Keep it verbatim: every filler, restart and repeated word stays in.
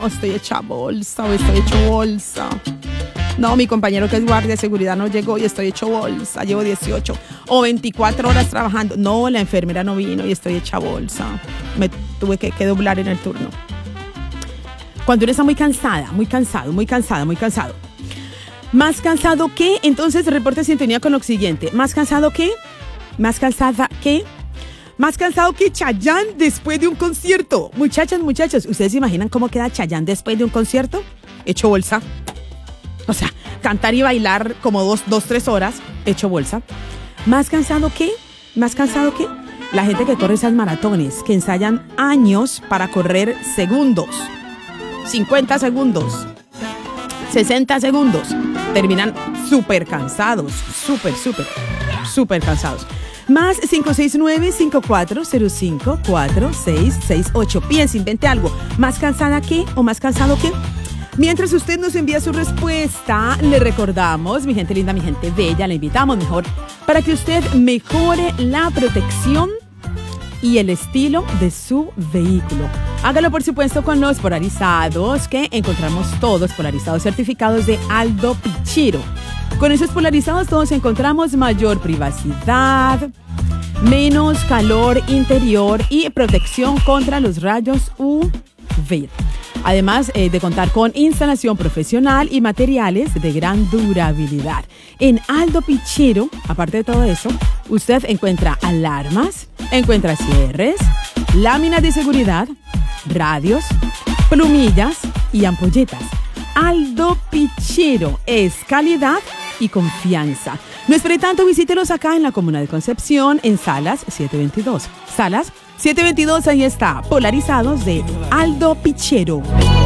estoy hecha bolsa, o estoy hecho bolsa. No, mi compañero que es guardia de seguridad no llegó y estoy hecho bolsa, llevo dieciocho o veinticuatro horas trabajando. No, la enfermera no vino y estoy hecha bolsa. Me tuve que, que doblar en el turno. Cuando uno está muy cansada, muy cansado, muy cansada, muy cansado. ¿Más cansado que? Entonces reporte sintonía con lo siguiente. ¿Más cansado que? ¿Más cansada que? Más cansado que Chayanne después de un concierto. Muchachas, muchachos, ¿ustedes se imaginan cómo queda Chayanne después de un concierto? Hecho bolsa. O sea, cantar y bailar como dos, dos, tres horas, hecho bolsa. ¿Más cansado que? ¿Más cansado que? La gente que corre esas maratones, que ensayan años para correr segundos. cincuenta segundos. sesenta segundos. Terminan súper cansados. Súper, súper, súper cansados. Más cinco seis nueve, cinco cuatro cero cinco, cuatro seis seis ocho. Piense, invente algo. ¿Más cansada que o más cansado que? Mientras usted nos envía su respuesta, le recordamos, mi gente linda, mi gente bella, le invitamos mejor para que usted mejore la protección y el estilo de su vehículo. Hágalo, por supuesto, con los polarizados que encontramos todos, polarizados certificados de Aldo Pichiro. Con esos polarizados todos encontramos mayor privacidad, menos calor interior y protección contra los rayos U V. Además eh, de contar con instalación profesional y materiales de gran durabilidad. En Aldo Pichiro, aparte de todo eso, usted encuentra alarmas, encuentra cierres, láminas de seguridad, radios, plumillas y ampolletas. Aldo Pichiro es calidad y confianza. No espere tanto, visítelos acá en la Comuna de Concepción, en Salas setecientos veintidós. Salas setecientos veintidós, ahí está, polarizados de Aldo Pichiro.